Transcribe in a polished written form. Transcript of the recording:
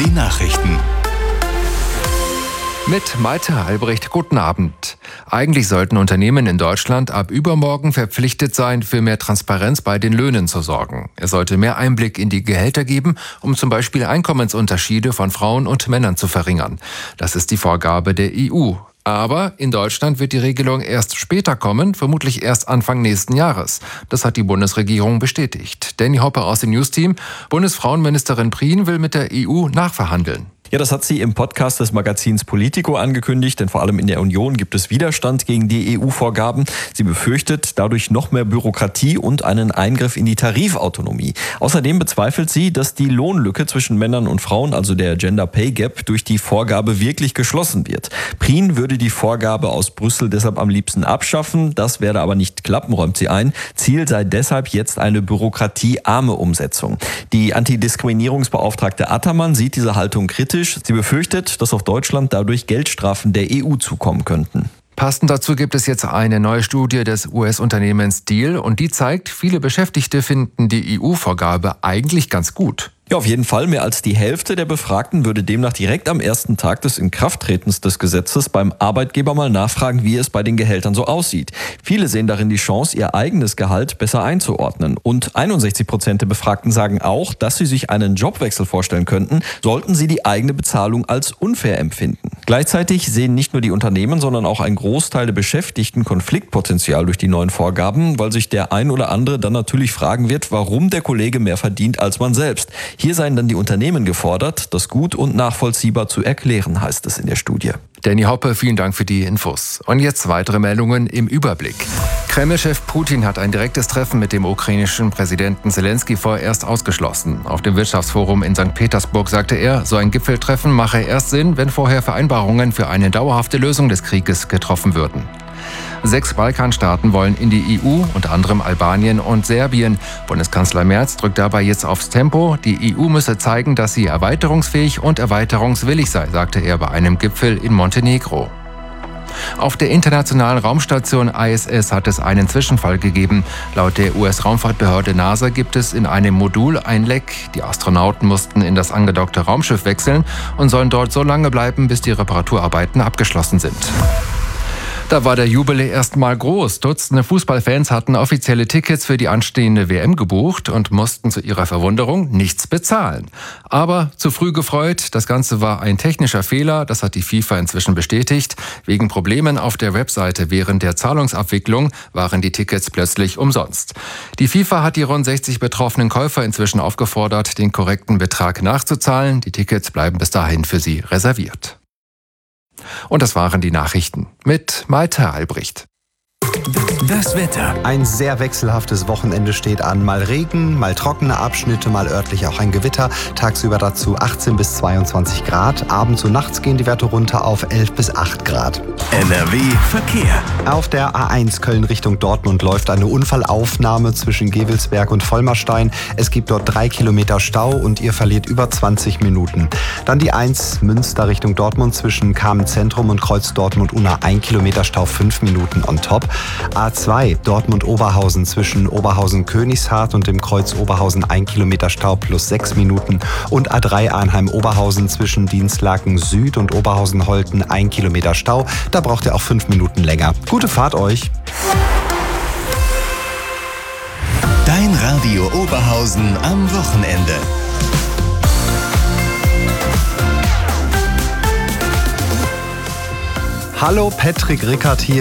Nachrichten. Mit Malte Albrecht, guten Abend. Eigentlich sollten Unternehmen in Deutschland ab übermorgen verpflichtet sein, für mehr Transparenz bei den Löhnen zu sorgen. Es sollte mehr Einblick in die Gehälter geben, um zum Beispiel Einkommensunterschiede von Frauen und Männern zu verringern. Das ist die Vorgabe der EU. Aber in Deutschland wird die Regelung erst später kommen, vermutlich erst Anfang nächsten Jahres. Das hat die Bundesregierung bestätigt. Danny Hoppe aus dem News-Team. Bundesfrauenministerin Prien will mit der EU nachverhandeln. Ja, das hat sie im Podcast des Magazins Politico angekündigt, denn vor allem in der Union gibt es Widerstand gegen die EU-Vorgaben. Sie befürchtet dadurch noch mehr Bürokratie und einen Eingriff in die Tarifautonomie. Außerdem bezweifelt sie, dass die Lohnlücke zwischen Männern und Frauen, also der Gender Pay Gap, durch die Vorgabe wirklich geschlossen wird. Prien würde die Vorgabe aus Brüssel deshalb am liebsten abschaffen. Das werde aber nicht klappen, räumt sie ein. Ziel sei deshalb jetzt eine bürokratiearme Umsetzung. Die Antidiskriminierungsbeauftragte Attermann sieht diese Haltung kritisch. Sie befürchtet, dass auf Deutschland dadurch Geldstrafen der EU zukommen könnten. Passend dazu gibt es jetzt eine neue Studie des US-Unternehmens Diehl und die zeigt, viele Beschäftigte finden die EU-Vorgabe eigentlich ganz gut. Ja, auf jeden Fall. Mehr als die Hälfte der Befragten würde demnach direkt am ersten Tag des Inkrafttretens des Gesetzes beim Arbeitgeber mal nachfragen, wie es bei den Gehältern so aussieht. Viele sehen darin die Chance, ihr eigenes Gehalt besser einzuordnen. Und 61% der Befragten sagen auch, dass sie sich einen Jobwechsel vorstellen könnten, sollten sie die eigene Bezahlung als unfair empfinden. Gleichzeitig sehen nicht nur die Unternehmen, sondern auch ein Großteil der Beschäftigten Konfliktpotenzial durch die neuen Vorgaben, weil sich der ein oder andere dann natürlich fragen wird, warum der Kollege mehr verdient als man selbst. Hier seien dann die Unternehmen gefordert, das gut und nachvollziehbar zu erklären, heißt es in der Studie. Danny Hoppe, vielen Dank für die Infos. Und jetzt weitere Meldungen im Überblick. Kreml-Chef Putin hat ein direktes Treffen mit dem ukrainischen Präsidenten Zelensky vorerst ausgeschlossen. Auf dem Wirtschaftsforum in St. Petersburg sagte er, so ein Gipfeltreffen mache erst Sinn, wenn vorher Vereinbarungen für eine dauerhafte Lösung des Krieges getroffen würden. 6 Balkanstaaten wollen in die EU, unter anderem Albanien und Serbien. Bundeskanzler Merz drückt dabei jetzt aufs Tempo. Die EU müsse zeigen, dass sie erweiterungsfähig und erweiterungswillig sei, sagte er bei einem Gipfel in Montenegro. Auf der internationalen Raumstation ISS hat es einen Zwischenfall gegeben. Laut der US-Raumfahrtbehörde NASA gibt es in einem Modul ein Leck. Die Astronauten mussten in das angedockte Raumschiff wechseln und sollen dort so lange bleiben, bis die Reparaturarbeiten abgeschlossen sind. Da war der Jubel erstmal groß. Dutzende Fußballfans hatten offizielle Tickets für die anstehende WM gebucht und mussten zu ihrer Verwunderung nichts bezahlen. Aber zu früh gefreut, das Ganze war ein technischer Fehler, das hat die FIFA inzwischen bestätigt. Wegen Problemen auf der Webseite während der Zahlungsabwicklung waren die Tickets plötzlich umsonst. Die FIFA hat die rund 60 betroffenen Käufer inzwischen aufgefordert, den korrekten Betrag nachzuzahlen. Die Tickets bleiben bis dahin für sie reserviert. Und das waren die Nachrichten mit Malte Albrecht. Das Wetter. Ein sehr wechselhaftes Wochenende steht an. Mal Regen, mal trockene Abschnitte, mal örtlich auch ein Gewitter. Tagsüber dazu 18 bis 22 Grad. Abends und nachts gehen die Werte runter auf 11 bis 8 Grad. NRW Verkehr. Auf der A1 Köln Richtung Dortmund läuft eine Unfallaufnahme zwischen Gevelsberg und Vollmerstein. Es gibt dort 3 Kilometer Stau und ihr verliert über 20 Minuten. Dann die 1 Münster Richtung Dortmund zwischen Kamen Zentrum und Kreuz Dortmund-Unna 1 Kilometer Stau, 5 Minuten on top. A2 Dortmund-Oberhausen zwischen Oberhausen-Königshardt und dem Kreuz Oberhausen 1 Kilometer Stau plus 6 Minuten und A3 Arnheim-Oberhausen zwischen Dienstlaken Süd und Oberhausen-Holten 1 Kilometer Stau. Da braucht ihr auch 5 Minuten länger. Gute Fahrt euch! Dein Radio Oberhausen am Wochenende. Hallo, Patrick Rickert hier.